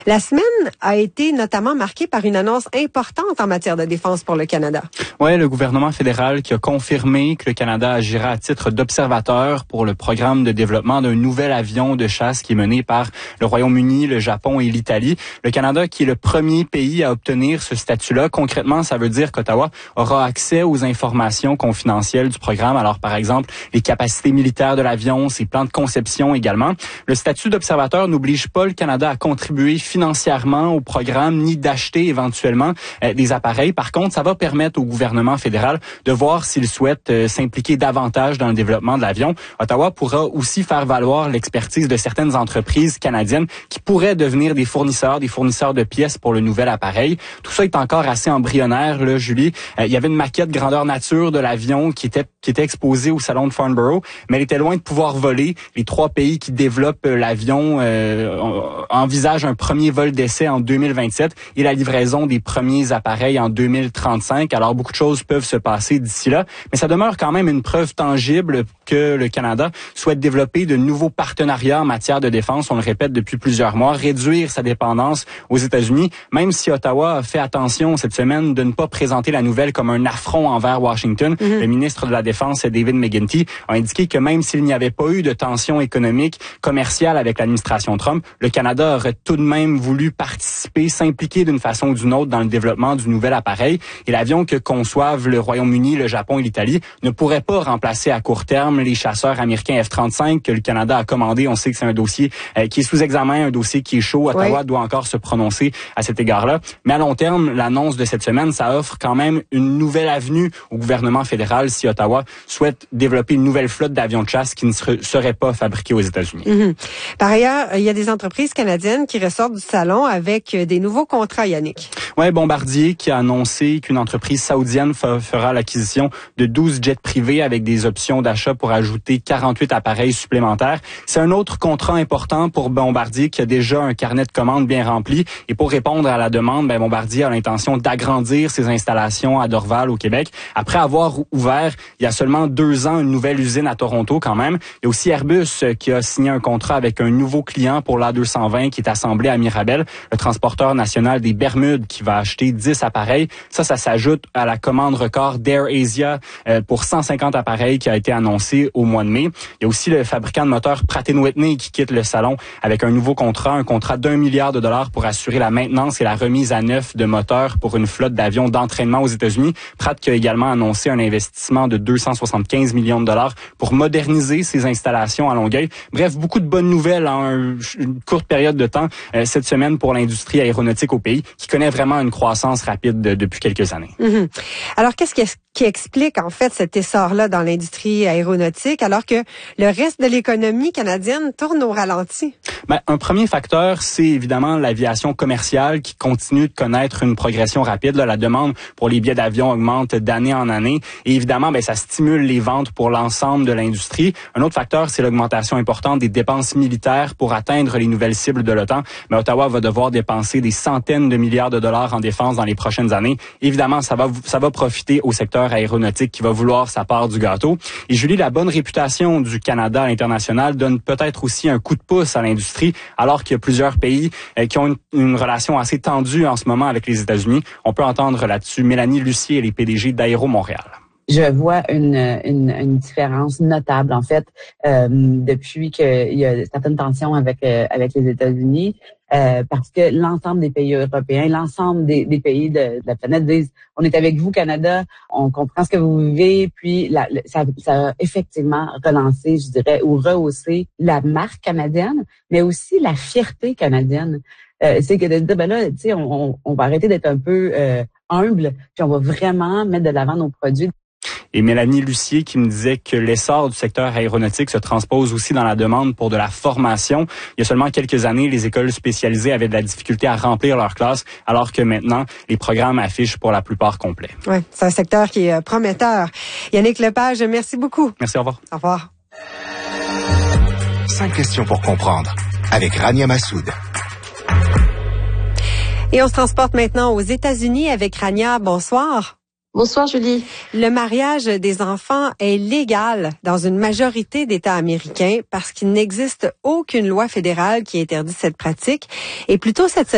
La semaine a été notamment marquée par une annonce importante en matière de défense pour le Canada. Oui, le gouvernement fédéral qui a confirmé que le Canada agira à titre d'observateur pour le programme de développement d'un nouvel avion de chasse qui est mené par le Royaume-Uni, le Japon et l'Italie. Le Canada qui est le premier pays à obtenir ce statut-là. Concrètement, ça veut dire qu'Ottawa aura accès aux informations confidentielles du programme. Alors, par exemple, les capacités militaires de l'avion, ses plans de conception également. Le statut d'observateur n'oblige pas le Canada à contribuer financièrement au programme ni d'acheter éventuellement des appareils. Par contre, ça va permettre au gouvernement fédéral de voir s'il souhaite s'impliquer davantage dans le développement de l'avion. Ottawa pourra aussi faire valoir l'expertise de certaines entreprises canadiennes qui pourraient devenir des fournisseurs de pièces pour le nouvel appareil. Tout ça est encore assez embryonnaire, là, Julie. Il y avait une maquette grandeur nature de l'avion qui était exposée au salon de Farnborough, mais elle était loin de pouvoir voler. Les 3 pays qui développent l'avion envisagent un premier vol d'essai en 2027 et la livraison des premiers appareils en 2035. Alors, beaucoup de choses peuvent se passer d'ici là, mais ça demeure quand même une preuve tangible que le Canada souhaite développer de nouveaux partenariats en matière de défense. On le répète depuis plusieurs mois, réduire sa dépendance aux États-Unis, même si Ottawa a fait attention cette semaine de ne pas présenter la nouvelle comme un affront envers Washington. Le ministre de la Défense, David McGuinty, a indiqué que même s'il n'y avait pas eu de tensions économiques, commerciales avec l'administration Trump, le Canada aurait tout de même voulu participer, s'impliquer d'une façon ou d'une autre dans le développement du nouvel appareil. Et l'avion que conçoivent le Royaume-Uni, le Japon et l'Italie ne pourrait pas remplacer à court terme les chasseurs américains F-35 que le Canada a commandés. On sait que c'est un dossier qui est sous examen, un dossier qui est chaud. Ottawa doit encore se prononcer à cet égard-là. Mais à long terme, l'annonce de cette semaine, ça offre quand même une nouvelle avenue au gouvernement fédéral si Ottawa souhaite développer une nouvelle flotte d'avions de chasse qui ne serait pas fabriquée aux États-Unis. Par ailleurs, il y a des entreprises canadiennes qui ressortent du salon avec des nouveaux contrats, Yannick. Oui, Bombardier qui a annoncé qu'une entreprise saoudienne fera l'acquisition de 12 jets privés avec des options d'achat pour ajouter 48 appareils supplémentaires. C'est un autre contrat important pour Bombardier qui a déjà un carnet de commandes bien rempli. Et pour répondre à la demande, Bombardier a l'intention d'agrandir ses installations à Dorval au Québec. Après avoir ouvert il y a seulement 2 ans une nouvelle usine à Toronto quand même. Il y a aussi Airbus qui a signé un contrat avec un nouveau client pour l'A220 qui est assemblé à Mirabel, le transporteur national des Bermudes qui va acheter 10 appareils. Ça s'ajoute à la commande record d'AirAsia pour 150 appareils qui a été annoncée au mois de mai. Il y a aussi le fabricant de moteurs Pratt & Whitney qui quitte le salon avec un nouveau contrat, un contrat d'$1 milliard pour assurer la maintenance et la remise à neuf de moteurs pour une flotte d'avions d'entraînement aux États-Unis. Pratt qui a également annoncé un investissement de 275 millions de dollars pour moderniser ses installations à Longueuil. Bref, beaucoup de bonnes nouvelles en une courte période de temps cette semaine pour l'industrie aéronautique au pays qui connaît vraiment une croissance rapide depuis quelques années. Alors, qu'est-ce qui explique en fait cet essor-là dans l'industrie aéronautique alors que le reste de l'économie canadienne tourne au ralenti? Un premier facteur, c'est évidemment l'aviation commerciale qui continue de connaître une progression rapide. La demande pour les billets d'avion augmente d'année en année. Et évidemment, ça stimule les ventes pour l'ensemble de l'industrie. Un autre facteur, c'est l'augmentation importante des dépenses militaires pour atteindre les nouvelles cibles de l'OTAN. Mais Ottawa va devoir dépenser des centaines de milliards de dollars en défense dans les prochaines années. Évidemment, ça va profiter au secteur aéronautique qui va vouloir sa part du gâteau. Et Julie, la bonne réputation du Canada à l'international donne peut-être aussi un coup de pouce à l'industrie, alors qu'il y a plusieurs pays qui ont une relation assez tendue en ce moment avec les États-Unis. On peut entendre là-dessus Mélanie Lucier, elle est PDG d'Aéro Montréal. Je vois une différence notable, en fait, depuis qu'il y a certaines tensions avec les États-Unis, parce que l'ensemble des pays européens, l'ensemble des pays de la planète disent « On est avec vous, Canada, on comprend ce que vous vivez », puis ça a effectivement relancé, je dirais, ou rehaussé la marque canadienne, mais aussi la fierté canadienne. C'est que de dire, là, tu sais, on va arrêter d'être un peu humble, puis on va vraiment mettre de l'avant nos produits. Et Mélanie Lucier qui me disait que l'essor du secteur aéronautique se transpose aussi dans la demande pour de la formation. Il y a seulement quelques années, les écoles spécialisées avaient de la difficulté à remplir leurs classes, alors que maintenant, les programmes affichent pour la plupart complets. Oui, c'est un secteur qui est prometteur. Yannick Lepage, merci beaucoup. Merci, au revoir. Au revoir. 5 questions pour comprendre avec Rania Massoud. Et on se transporte maintenant aux États-Unis avec Rania. Bonsoir. Bonsoir Julie. Le mariage des enfants est légal dans une majorité d'États américains parce qu'il n'existe aucune loi fédérale qui interdit cette pratique. Et plus tôt cette semaine,